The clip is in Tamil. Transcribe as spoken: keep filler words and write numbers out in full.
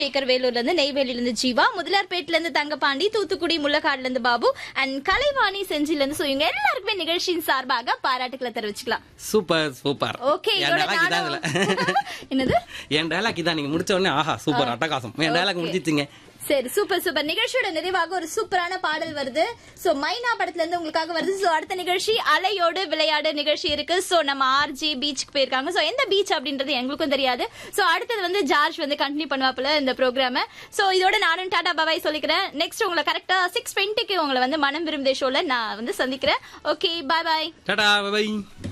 சேகர் வேலூர்ல இருந்து, நெய்வேலியில இருந்து ஜீவா, முதலார்பேட்ல இருந்து தங்கபாண்டி, தூத்துக்குடி முள்ளக்காடுல இருந்து பாபு அண்ட் கலைவாணி செஞ்சில இருந்து. இவங்க எல்லாருக்குமே நிகழ்ச்சியின் சார்பாக பாராட்டுக்களை தெரிவிச்சுக்கலாம். Super super. ஓகே, என்னது என் டயலாக் இதான். நீங்க முடிச்ச உடனே ஆஹா சூப்பர் அட்டகாசம், என் டயலாக் முடிச்சிட்டீங்க. சரி, சூப்பர் சூப்பர். நிகழ்ச்சியோட நிறைவாக ஒரு சூப்பரான பாடல் வருது. சோ மைனா படத்துல இருந்து உங்களுக்காக வருது. சோ அடுத்த நிகழ்ச்சி அலையோடு விளையாடு நிகழ்ச்சி இருக்கு. சோ நம்ம ஆர்ஜி பீச்சுக்கு போயிருக்காங்க. சோ எந்த பீச் அப்படின்றது எங்களுக்கும் தெரியாது. சோ அடுத்தது வந்து ஜார்ஜ் வந்து கண்டினியூ பண்ணுவாப்புல இந்த ப்ரோக்ராம. சோ இதோட நானும் டாடா பாபாய் சொல்லிக்கிறேன். நெக்ஸ்ட் உங்களை கரெக்டா சிக்ஸ் டுவெண்ட்டிக்கு உங்களை வந்து மனம் விரும்புதே ஷோல நான் வந்து சந்திக்கிறேன். ஓகே, பாய் பாய், டாடா பாய்.